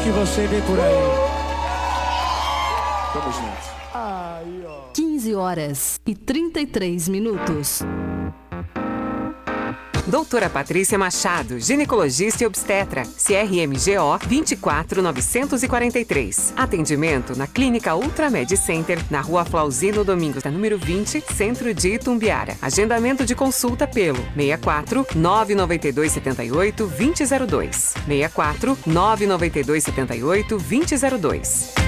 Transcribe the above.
que você vê por aí. Tamo junto. 15h33. Doutora Patrícia Machado, ginecologista e obstetra, CRMGO 24943. Atendimento na Clínica Ultramed Center, na Rua Flauzino Domingos, número 20, Centro de Itumbiara. Agendamento de consulta pelo 64 992 78 2002. 64 992 78 2002.